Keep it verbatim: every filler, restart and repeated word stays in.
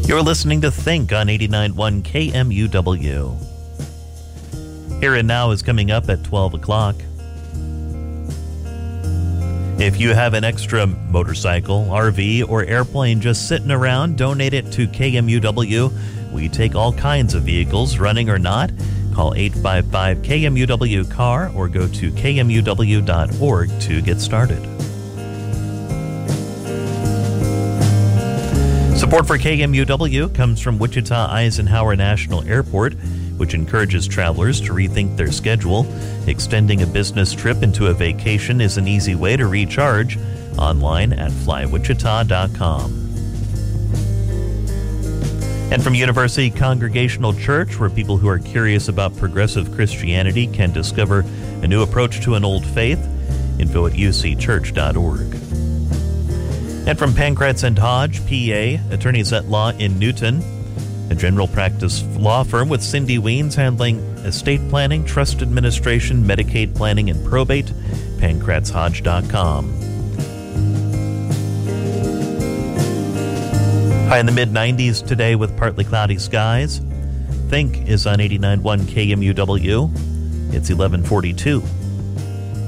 You're listening to Think on eighty-nine point one K M U W. Here and Now is coming up at twelve o'clock. If you have an extra motorcycle, R V, or airplane just sitting around, donate it to K M U W. We take all kinds of vehicles, running or not. Call eight five five K M U W C A R or go to K M U W dot org to get started. Support for K M U W comes from Wichita Eisenhower National Airport, which encourages travelers to rethink their schedule. Extending a business trip into a vacation is an easy way to recharge. Online at fly wichita dot com. And from University Congregational Church, where people who are curious about progressive Christianity can discover a new approach to an old faith. Info at u c church dot org. And from Pankratz and Hodge, P A, attorneys at law in Newton, a general practice law firm with Cindy Weens handling estate planning, trust administration, Medicaid planning, and probate. pankratz hodge dot com. High in the mid nineties today with partly cloudy skies. Think is on eighty-nine point one K M U W. It's eleven forty-two.